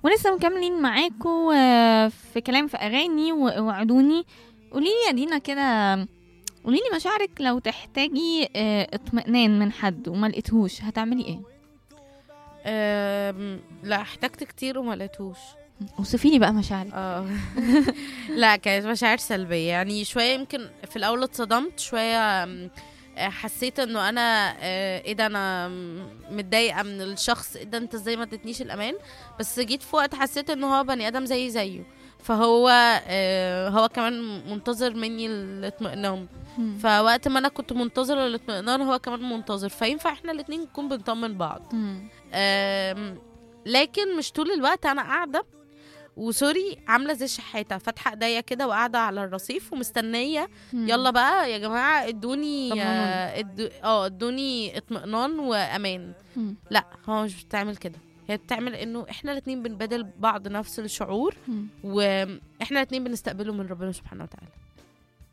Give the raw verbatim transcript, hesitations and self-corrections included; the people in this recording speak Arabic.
ولسه مكملين معاكم آه، في كلام في اغاني ووعدوني. قولي لي يا دينا كده، قولي لي مشاعرك لو تحتاجي آه، اطمئنان من حد وما لقيتهوش هتعملي ايه؟ أم، لا احتجت كتير وما لقيتهوش. وصفي لي بقى مشاعرك. اه لا كانت مشاعر سلبية، يعني شوية يمكن في الأول اتصدمت شوية. أم، آه، حسيت انه انا آه، ايه ده، انا م- متضايقة من الشخص، ايه ده انت ازاي ما ادتنيش الامان. بس جيت في وقت حسيت انه هو بني ادم زي زيه، فهو آه، هو كمان منتظر مني الاطمئنان. مم. فوقت ما انا كنت منتظرة الاطمئنان هو كمان منتظر، فينفع احنا الاتنين نكون بنطمن بعض. مم. أم، لكن مش طول الوقت انا قاعده وسوري عامله زي الشحاته فاتحه ايديا كده وقاعده على الرصيف ومستنيه. مم. يلا بقى يا جماعه ادوني طمنوني. آه، ادو- اه ادوني اطمئنان وامان. مم. لا هو مش بتعمل كده، هي بتعمل انه احنا الاتنين بنبادل بعض نفس الشعور، مم. واحنا الاتنين بنستقبله من ربنا سبحانه وتعالى.